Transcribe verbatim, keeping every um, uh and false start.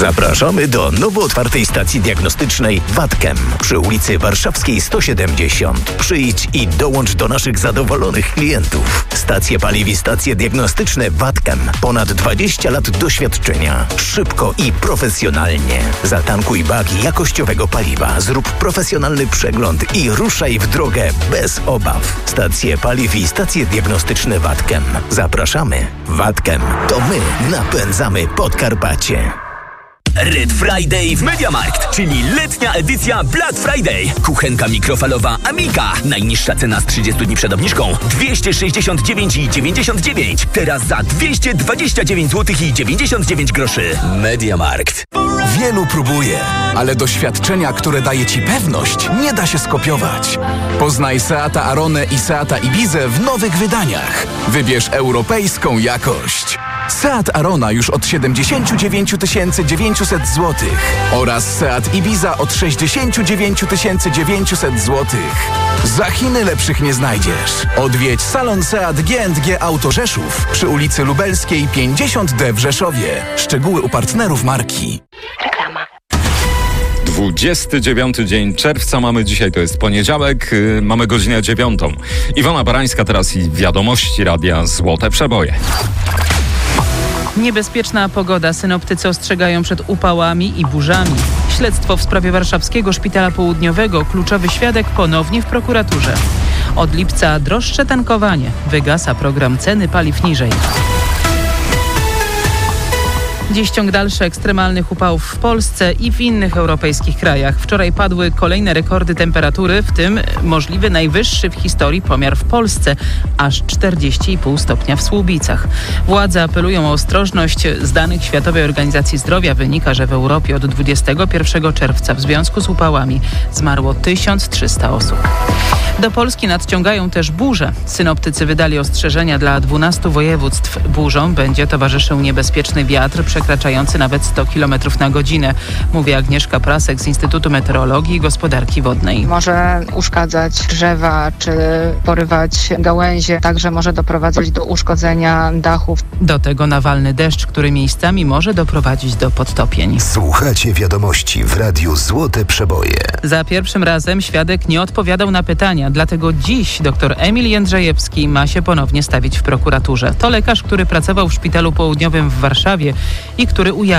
Zapraszamy do nowo otwartej stacji diagnostycznej Watkem przy ulicy Warszawskiej sto siedemdziesiąt. Przyjdź i dołącz do naszych zadowolonych klientów. Stacje paliw i stacje diagnostyczne Watkem. Ponad dwadzieścia lat doświadczenia. Szybko i profesjonalnie. Zatankuj bak jakościowego paliwa, zrób profesjonalny przegląd i ruszaj w drogę bez obaw. Stacje paliw i stacje diagnostyczne Watkem. Zapraszamy. Watkem to my napędzamy Podkarpacie. Red Friday w MediaMarkt, czyli letnia edycja Black Friday. Kuchenka mikrofalowa Amiga. Najniższa cena z trzydziestu dni przed obniżką dwieście sześćdziesiąt dziewięć i dziewięćdziesiąt dziewięć. Teraz za dwieście dwadzieścia dziewięć złotych i dziewięćdziesiąt dziewięć groszy. MediaMarkt. Wielu próbuje, ale doświadczenia, które daje Ci pewność, nie da się skopiować. Poznaj Seata Aronę i Seata Ibizę w nowych wydaniach. Wybierz europejską jakość. Seat Arona już od siedemdziesiąt dziewięć tysięcy dziewięćset złotych oraz Seat Ibiza od sześćdziesiąt dziewięć tysięcy dziewięćset złotych. Za Chiny lepszych nie znajdziesz. Odwiedź salon Seat G and G Auto Rzeszów przy ulicy Lubelskiej pięćdziesiąt D w Rzeszowie. Szczegóły u partnerów marki. Reklama. dwudziesty dziewiąty dzień czerwca mamy dzisiaj, to jest poniedziałek, yy, mamy godzinę dziewiątą. Iwona Barańska teraz i wiadomości Radia Złote Przeboje. Niebezpieczna pogoda. Synoptycy ostrzegają przed upałami i burzami. Śledztwo w sprawie warszawskiego szpitala południowego. Kluczowy świadek ponownie w prokuraturze. Od lipca droższe tankowanie. Wygasa program ceny paliw niżej. Dziś ciąg dalszy ekstremalnych upałów w Polsce i w innych europejskich krajach. Wczoraj padły kolejne rekordy temperatury, w tym możliwy najwyższy w historii pomiar w Polsce, aż czterdzieści i pół stopnia w Słubicach. Władze apelują o ostrożność. Z danych Światowej Organizacji Zdrowia wynika, że w Europie od dwudziestego pierwszego czerwca w związku z upałami zmarło tysiąc trzysta osób. Do Polski nadciągają też burze. Synoptycy wydali ostrzeżenia dla dwunastu województw. Burzom będzie towarzyszył niebezpieczny wiatr przekraczający nawet sto kilometrów na godzinę, mówi Agnieszka Prasek z Instytutu Meteorologii i Gospodarki Wodnej. Może uszkadzać drzewa czy porywać gałęzie, także może doprowadzać do uszkodzenia dachów. Do tego nawalny deszcz, który miejscami może doprowadzić do podtopień. Słuchacie wiadomości w Radiu Złote Przeboje. Za pierwszym razem świadek nie odpowiadał na pytania, dlatego dziś dr Emil Jędrzejewski ma się ponownie stawić w prokuraturze. To lekarz, który pracował w Szpitalu Południowym w Warszawie i który ujawnił